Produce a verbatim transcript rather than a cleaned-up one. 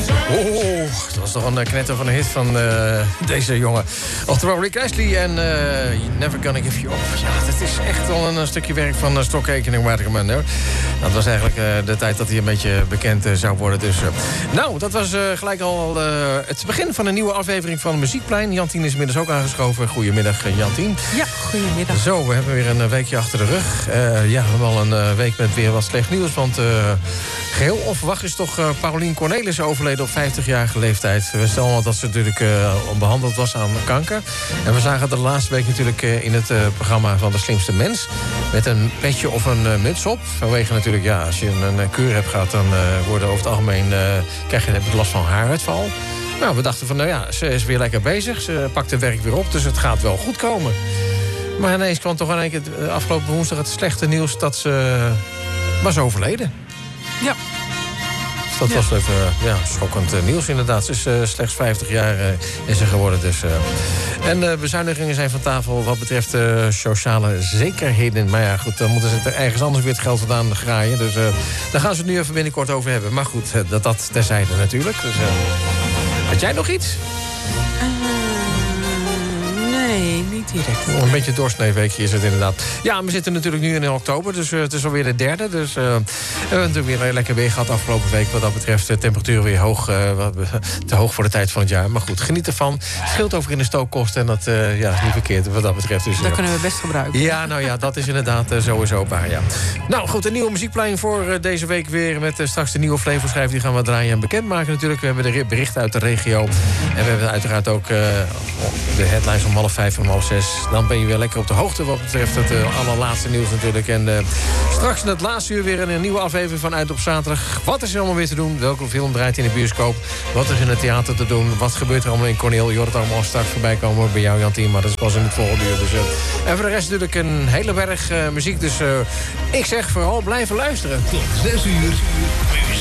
Oh, dat was toch een knetter van een hit van uh, deze jongen. Oftewel Rick Astley en uh, Never Gonna Give You Up. Ja, dat is echt wel een, een stukje werk van uh, Stock Aitken Waterman. Dat was eigenlijk uh, de tijd dat hij een beetje bekend uh, zou worden. Dus, uh, nou, dat was uh, gelijk al uh, het begin van een nieuwe aflevering van Muziekplein. Jantien is inmiddels ook aangeschoven. Goedemiddag, uh, Jantien. Ja, goedemiddag. Zo, we hebben weer een weekje achter de rug. Uh, ja, we hebben al een uh, week met weer wat slecht nieuws. Want uh, geheel onverwacht is toch uh, Paulien Cornelissen overleden op vijftigjarige leeftijd. We stellen al dat ze natuurlijk uh, behandeld was aan kanker. En we zagen de laatste week natuurlijk uh, in het uh, programma van De Slimste Mens. Met een petje of een uh, muts op. Vanwege natuurlijk, ja, als je een, een kuur hebt gehad, dan uh, worden over het algemeen uh, krijg je heb je last van haaruitval. Nou, we dachten van, nou ja, ze is weer lekker bezig. Ze pakt het werk weer op, dus het gaat wel goed komen. Maar ineens kwam toch in één keer afgelopen woensdag het slechte nieuws dat ze was overleden. Ja. Dat ja. was even ja, schokkend uh, nieuws inderdaad. Ze is uh, slechts vijftig jaar uh, is ze geworden. Dus, uh. En uh, bezuinigingen zijn van tafel wat betreft uh, sociale zekerheden. Maar ja, goed, dan moeten ze er ergens anders weer het geld vandaan graaien. Dus uh, daar gaan ze het nu even binnenkort over hebben. Maar goed, uh, dat dat terzijde natuurlijk. Dus, uh, had jij nog iets? Nee, niet direct. Een beetje doorsneeweekje is het inderdaad. Ja, we zitten natuurlijk nu in oktober, dus uh, het is alweer de derde. Dus uh, we hebben natuurlijk weer lekker weer gehad afgelopen week. Wat dat betreft de temperatuur weer hoog, uh, te hoog voor de tijd van het jaar. Maar goed, geniet ervan. Scheelt over in de stookkosten en dat uh, ja, is niet verkeerd wat dat betreft. Dus, uh, dat kunnen we best gebruiken. Ja, nou ja, dat is inderdaad uh, sowieso waar, ja. Nou goed, een nieuwe muziekplein voor uh, deze week weer. Met uh, straks de nieuwe Flevoschijf, die gaan we draaien en bekendmaken natuurlijk. We hebben de berichten uit de regio. En we hebben uiteraard ook uh, de headlines om half vijf en om half zes. Dan ben je weer lekker op de hoogte wat betreft het uh, allerlaatste nieuws natuurlijk. En uh, straks in het laatste uur weer een nieuwe aflevering van Uit op Zaterdag. Wat is er allemaal weer te doen? Welke film draait in de bioscoop? Wat is in het theater te doen? Wat gebeurt er allemaal in Corneel? Je hoort het allemaal straks voorbij komen bij jou, Jantien. Maar dat is pas in het volgende uur. Dus, uh, en voor de rest natuurlijk een hele berg uh, muziek. Dus uh, ik zeg vooral blijven luisteren. Tot zes uur.